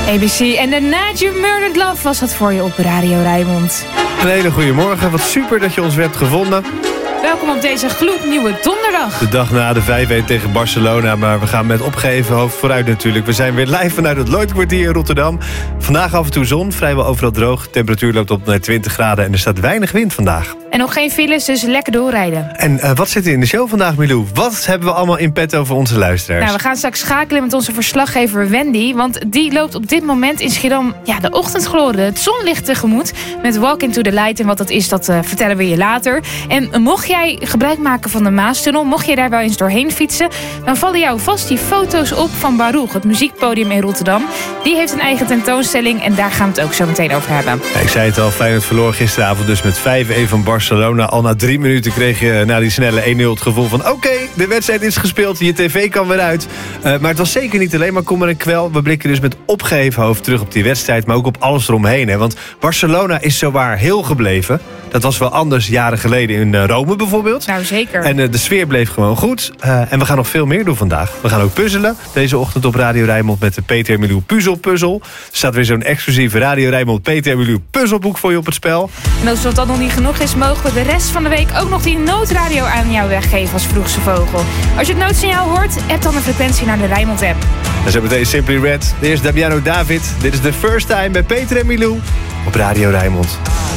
ABC en The Night You Murdered Love was dat voor je op Radio Rijnmond. Een hele goede morgen. Wat super dat je ons weer hebt gevonden. Welkom op deze gloednieuwe donderdag. De dag na de 5-1 tegen Barcelona, maar we gaan met opgeheven hoofd vooruit natuurlijk. We zijn weer live vanuit het Lloydkwartier in Rotterdam. Vandaag af en toe zon, vrijwel overal droog. De temperatuur loopt op naar 20 graden en er staat weinig wind vandaag. En nog geen files, dus lekker doorrijden. En wat zit er in de show vandaag, Milou? Wat hebben we allemaal in petto voor onze luisteraars? Nou, we gaan straks schakelen met onze verslaggever Wendy. Want die loopt op dit moment in Schiedam de ochtendgloren, het zonlicht tegemoet. Met Walk into the Light. En wat dat is, dat vertellen we je later. En mocht jij gebruik maken van de Maastunnel, mocht je daar wel eens doorheen fietsen, dan vallen jou vast die foto's op van Baruch, het muziekpodium in Rotterdam. Die heeft een eigen tentoonstelling en daar gaan we het ook zo meteen over hebben. Ja, ik zei het al, Feyenoord verloor gisteravond dus met 5-1 van Barcelona. Al na 3 minuten kreeg je na die snelle 1-0 het gevoel van oké, de wedstrijd is gespeeld, je tv kan weer uit. Maar het was zeker niet alleen maar kommer en kwel. We blikken dus met opgeheven hoofd terug op die wedstrijd, maar ook op alles eromheen. Hè? Want Barcelona is zowaar heel gebleven. Dat was wel anders jaren geleden in Rome bijvoorbeeld. Nou, zeker. En de sfeer bleef gewoon goed. En we gaan nog veel meer doen vandaag. We gaan ook puzzelen. Deze ochtend op Radio Rijnmond met de Peter en Milou Puzzel. Er staat weer zo'n exclusieve Radio Rijnmond Peter en Milou puzzelboek voor je op het spel. En als dat nog niet genoeg is, mogen we de rest van de week ook nog die noodradio aan jou weggeven als vroegste vogel. Als je het noodsignaal hoort, app dan de frequentie naar de Rijnmond app. En zo meteen Simply Red. Eerst Damiano David. Dit is The First Time bij Peter en Milou op Radio Rijnmond.